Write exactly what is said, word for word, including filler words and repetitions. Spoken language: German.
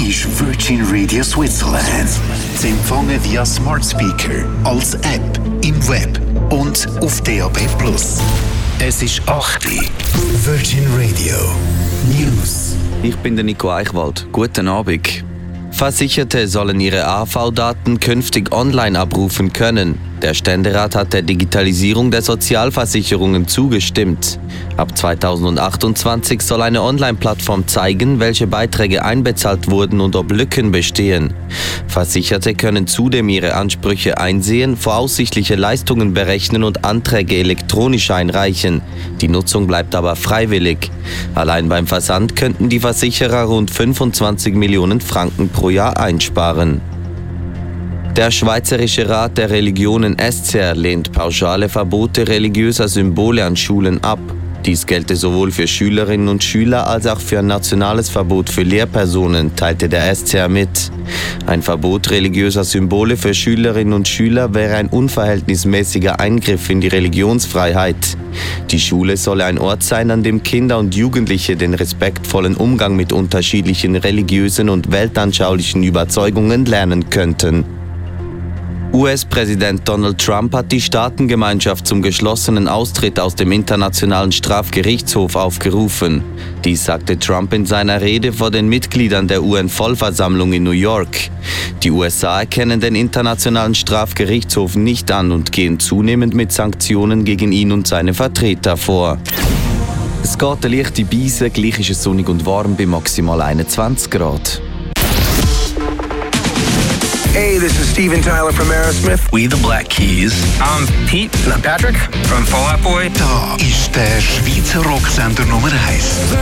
ist Virgin Radio Switzerland. Zu empfangen via Smart Speaker, als App, im Web und auf D A B plus. Es ist acht Uhr. Virgin Radio News. Ich bin der Nico Eichwald. Guten Abend. Versicherte sollen ihre A V-Daten künftig online abrufen können. Der Ständerat hat der Digitalisierung der Sozialversicherungen zugestimmt. Ab zweitausendachtundzwanzig soll eine Online-Plattform zeigen, welche Beiträge einbezahlt wurden und ob Lücken bestehen. Versicherte können zudem ihre Ansprüche einsehen, voraussichtliche Leistungen berechnen und Anträge elektronisch einreichen. Die Nutzung bleibt aber freiwillig. Allein beim Versand könnten die Versicherer rund fünfundzwanzig Millionen Franken pro Jahr einsparen. Der Schweizerische Rat der Religionen S C R lehnt pauschale Verbote religiöser Symbole an Schulen ab. Dies gelte sowohl für Schülerinnen und Schüler als auch für ein nationales Verbot für Lehrpersonen, teilte der S C R mit. Ein Verbot religiöser Symbole für Schülerinnen und Schüler wäre ein unverhältnismäßiger Eingriff in die Religionsfreiheit. Die Schule solle ein Ort sein, an dem Kinder und Jugendliche den respektvollen Umgang mit unterschiedlichen religiösen und weltanschaulichen Überzeugungen lernen könnten. U S-Präsident Donald Trump hat die Staatengemeinschaft zum geschlossenen Austritt aus dem Internationalen Strafgerichtshof aufgerufen. Dies sagte Trump in seiner Rede vor den Mitgliedern der U N-Vollversammlung in New York. Die U S A erkennen den Internationalen Strafgerichtshof nicht an und gehen zunehmend mit Sanktionen gegen ihn und seine Vertreter vor. Es geht eine leichte Beise, gleich ist es sonnig und warm bei maximal einundzwanzig Grad. Hey, this is Steven Tyler from Aerosmith. We the Black Keys. I'm Pete. And I'm Patrick from Fall Out Boy. Da ist der Schweizer Rocksender Nummer eins.